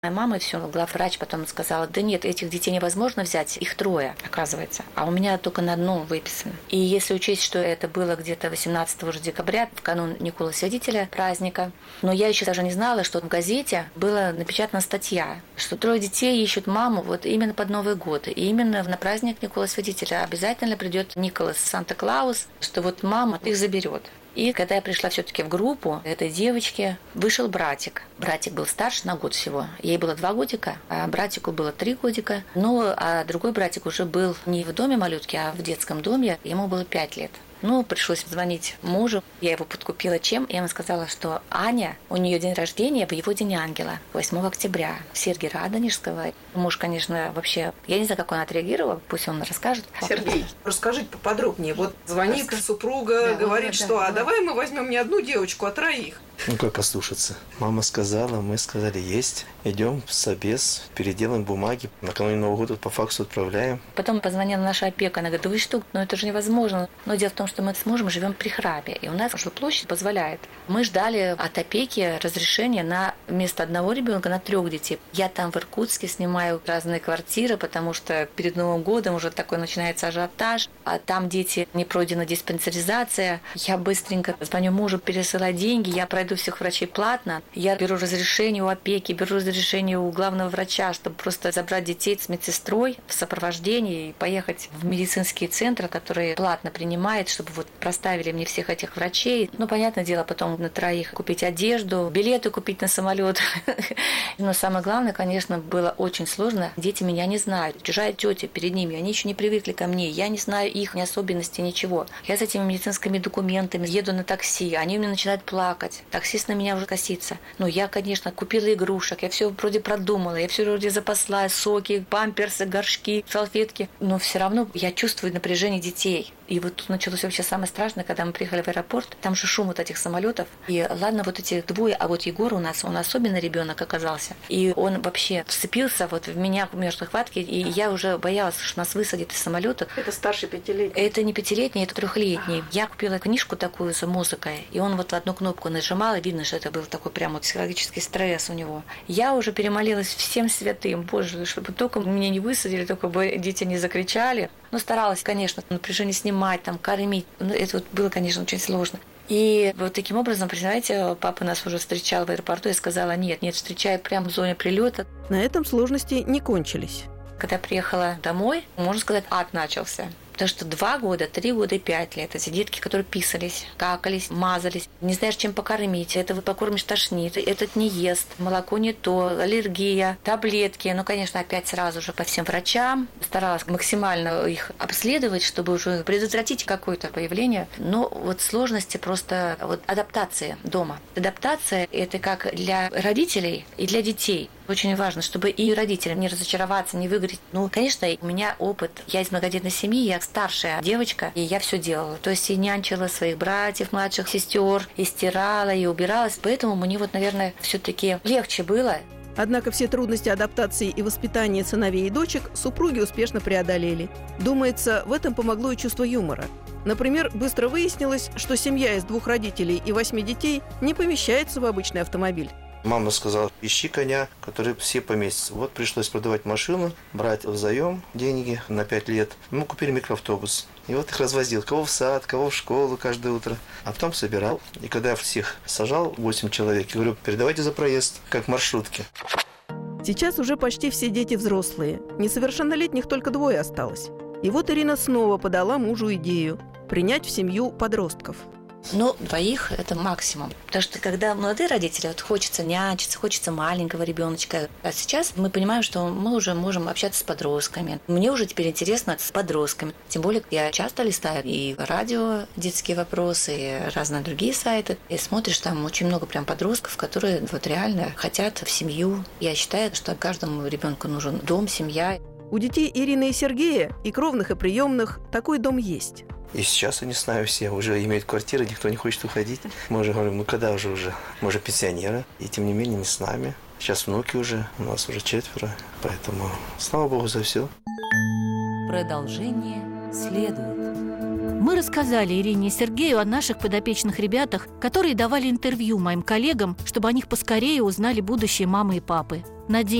Моя мама все, главврач потом сказала, да нет, этих детей невозможно взять, их 3, оказывается. А у меня только на одну выписано. И если учесть, что это было где-то 18 декабря, в канун Николы Святителя, праздника, но я еще даже не знала, что в газете была напечатана статья, что 3 детей ищут маму вот именно под Новый год. И именно на праздник Николы Святителя обязательно придет Николас Санта-Клаус, что вот мама их заберет. И когда я пришла все-таки в группу этой девочки, вышел братик. Братик был старше на год всего. Ей было 2 годика, а братику было 3 годика. Ну, а другой братик уже был не в доме малютки, а в детском доме. Ему было 5 лет. Ну, пришлось звонить мужу. Я его подкупила чем? Я ему сказала, что Аня, у нее день рождения в его день ангела, 8 октября, Сергия Радонежского. Муж, конечно, вообще, я не знаю, как он отреагировал, пусть он расскажет. Сергей, расскажите поподробнее. Вот звонит супруга, говорит, что давай мы возьмем не одну девочку, а 3. Ну, как ослушаться? Мама сказала, мы сказали, есть. Идем в собес, переделаем бумаги. Накануне Нового года по факсу отправляем. Потом позвонила наша опека, она говорит, да вы что, это же невозможно. Но дело в том, что мы с мужем живем при храме, и у нас жилплощадь позволяет. Мы ждали от опеки разрешения на вместо 1 ребенка на 3 детей. Я там в Иркутске снимаю разные квартиры, потому что перед Новым годом уже такой начинается ажиотаж, а там дети, не пройдена диспансеризация. Я быстренько звоню мужу, пересылаю деньги, я пройду всех врачей платно. Я беру разрешение у опеки, беру разрешение у главного врача, чтобы просто забрать детей с медсестрой в сопровождении и поехать в медицинские центры, которые платно принимают, чтобы вот проставили мне всех этих врачей. Ну, понятное дело, потом на 3 купить одежду, билеты купить на самолет. Но самое главное, конечно, было очень сложно. Дети меня не знают. Чужая тетя перед ними, они еще не привыкли ко мне. Я не знаю их ни особенностей, ничего. Я с этими медицинскими документами еду на такси, они мне начинают плакать. Таксист на меня уже косится. Ну, я, конечно, купила игрушек, я все вроде продумала, я все вроде запасла, соки, памперсы, горшки, салфетки. Но все равно я чувствую напряжение детей. И вот тут началось вообще самое страшное, когда мы приехали в аэропорт, там же шум вот этих самолетов. И ладно, вот эти 2, а вот Егор у нас, он особенно ребенок оказался. И он вообще вцепился вот в меня в мертвой хватке, и я уже боялась, что нас высадят из самолета. Это старший 5-летний. Это не 5-летний, это 3-летний. Я купила книжку такую с музыкой, и он вот в одну кнопку нажимал, и видно, что это был такой прям вот психологический стресс у него. Я уже перемолилась всем святым, Боже, чтобы только меня не высадили, только бы дети не закричали. Но старалась, конечно, напряжение снимать, там, кормить. Но это вот было, конечно, очень сложно. И вот таким образом, представляете, папа нас уже встречал в аэропорту и сказала, нет, встречай прямо в зоне прилета. На этом сложности не кончились. Когда приехала домой, можно сказать, ад начался. Потому что 2 года, 3 года и 5 лет эти детки, которые писались, какались, мазались, не знаешь, чем покормить, это вот покормишь, тошнит, этот не ест, молоко не то, аллергия, таблетки. Ну, конечно, опять сразу же по всем врачам. Старалась максимально их обследовать, чтобы уже предотвратить какое-то появление. Но вот сложности просто вот адаптации дома. Адаптация – это как для родителей и для детей. Очень важно, чтобы и родителям не разочароваться, не выгореть. Ну, конечно, у меня опыт. Я из многодетной семьи, я старшая девочка, и я все делала. То есть и нянчила своих братьев, младших сестер, и стирала, и убиралась. Поэтому мне вот, наверное, все-таки легче было. Однако все трудности адаптации и воспитания сыновей и дочек супруги успешно преодолели. Думается, в этом помогло и чувство юмора. Например, быстро выяснилось, что семья из 2 родителей и 8 детей не помещается в обычный автомобиль. Мама сказала, ищи коня, который все поместятся. Вот пришлось продавать машину, брать взаим деньги на 5 лет. Мы купили микроавтобус. И вот их развозил. Кого в сад, кого в школу каждое утро. А потом собирал. И когда я всех сажал, 8 человек, я говорю, передавайте за проезд, как маршрутки. Сейчас уже почти все дети взрослые. Несовершеннолетних только 2 осталось. И вот Ирина снова подала мужу идею – принять в семью подростков. Ну, 2 – это максимум. Потому что когда молодые родители, вот хочется нянчиться, хочется маленького ребеночка. А сейчас мы понимаем, что мы уже можем общаться с подростками. Мне уже теперь интересно с подростками. Тем более, я часто листаю и радио, детские вопросы, и разные другие сайты. И смотришь, там очень много прям подростков, которые вот реально хотят в семью. Я считаю, что каждому ребенку нужен дом, семья. У детей Ирины и Сергея, и кровных, и приемных, такой дом есть. И сейчас они с нами все уже имеют квартиры, никто не хочет уходить. Мы уже говорим, когда уже? Мы уже пенсионеры, и тем не менее не с нами. Сейчас внуки уже, у нас уже 4, поэтому слава Богу за все. Продолжение следует. Мы рассказали Ирине и Сергею о наших подопечных ребятах, которые давали интервью моим коллегам, чтобы о них поскорее узнали будущие мамы и папы. Надеемся,